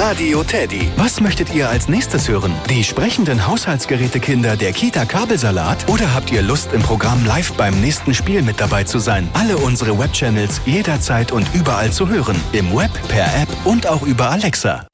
Radio Teddy. Was möchtet ihr als nächstes hören? Die sprechenden Haushaltsgerätekinder der Kita Kabelsalat? Oder habt ihr Lust, im Programm live beim nächsten Spiel mit dabei zu sein? Alle unsere Webchannels jederzeit und überall zu hören. Im Web, per App und auch über Alexa.